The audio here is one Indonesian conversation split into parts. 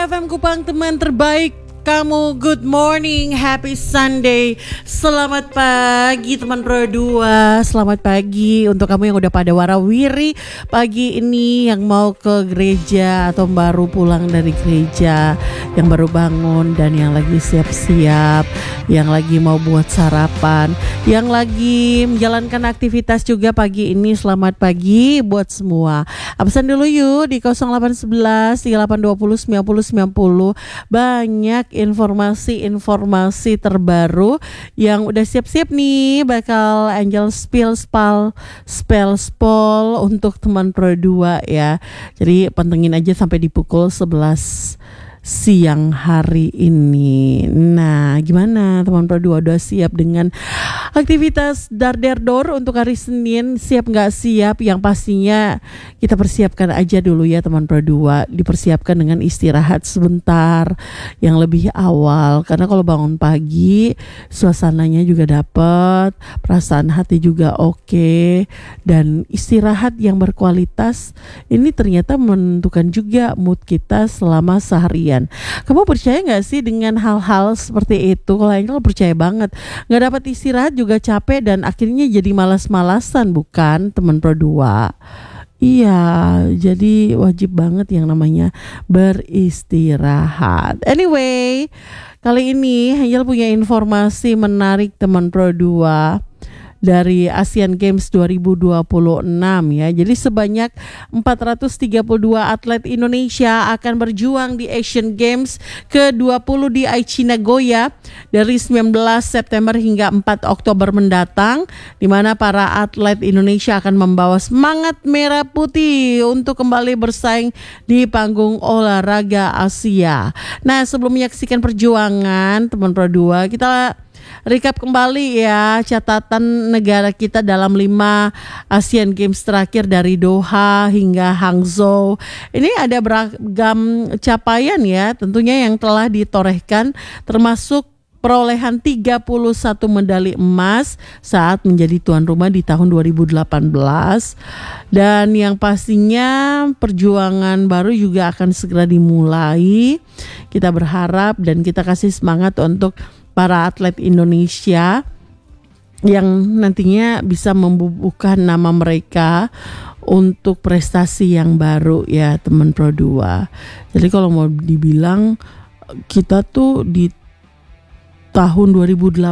FM Kupang, teman terbaik kamu. Good morning, happy Sunday. Selamat pagi teman Pro 2. Selamat pagi untuk kamu yang udah pada warawiri pagi ini, yang mau ke gereja atau baru pulang dari gereja, yang baru bangun dan yang lagi siap-siap, yang lagi mau buat sarapan, yang lagi menjalankan aktivitas juga pagi ini. Selamat pagi buat semua. Absen dulu yuk di 0811 3820 9090. Banyak informasi terbaru yang udah siap-siap nih, bakal Angel spell untuk teman Pro 2 ya. Jadi pantengin aja sampai di pukul 11 siang hari ini. Nah, gimana teman Pro 2, udah siap dengan aktivitas darderdor untuk hari Senin? Siap nggak siap? Yang pastinya kita persiapkan aja dulu ya teman Pro 2. Dipersiapkan dengan istirahat sebentar yang lebih awal, karena kalau bangun pagi suasananya juga dapet, perasaan hati juga oke, dan istirahat yang berkualitas ini ternyata menentukan juga mood kita selama seharian. Kamu percaya gak sih dengan hal-hal seperti itu? Kalau Angel percaya banget. Gak dapat istirahat juga capek dan akhirnya jadi malas-malasan, bukan teman Pro 2? Iya, jadi wajib banget yang namanya beristirahat. Anyway, kali ini Angel punya informasi menarik teman Pro 2 dari Asian Games 2026 ya. Jadi sebanyak 432 atlet Indonesia akan berjuang di Asian Games ke-20 di Aichi, Nagoya dari 19 September hingga 4 Oktober mendatang, di mana para atlet Indonesia akan membawa semangat merah putih untuk kembali bersaing di panggung olahraga Asia. Nah, sebelum menyaksikan perjuangan teman Pro 2, kita recap kembali ya catatan negara kita dalam 5 Asian Games terakhir dari Doha hingga Hangzhou. Ini ada beragam capaian ya tentunya yang telah ditorehkan, termasuk perolehan 31 medali emas saat menjadi tuan rumah di tahun 2018. Dan yang pastinya perjuangan baru juga akan segera dimulai. Kita berharap dan kita kasih semangat untuk para atlet Indonesia yang nantinya bisa membubuhkan nama mereka untuk prestasi yang baru ya teman Pro 2. Jadi kalau mau dibilang, kita tuh di tahun 2018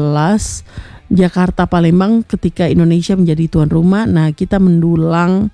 Jakarta Palembang ketika Indonesia menjadi tuan rumah, nah kita mendulang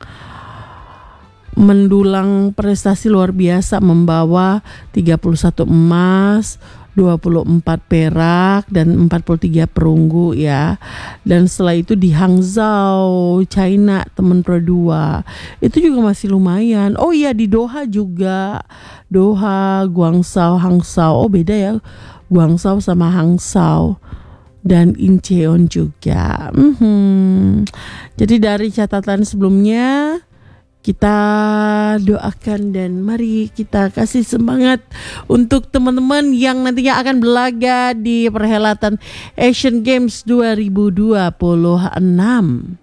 prestasi luar biasa, membawa 31 emas, 24 perak dan 43 perunggu ya. Dan setelah itu di Hangzhou, China teman Pro 2, itu juga masih lumayan. Oh iya, di Doha juga. Doha, Guangzhou, Hangzhou. Oh beda ya, Guangzhou sama Hangzhou. Dan Incheon juga. Jadi dari catatan sebelumnya kita doakan dan mari kita kasih semangat untuk teman-teman yang nantinya akan berlaga di perhelatan Asian Games 2026.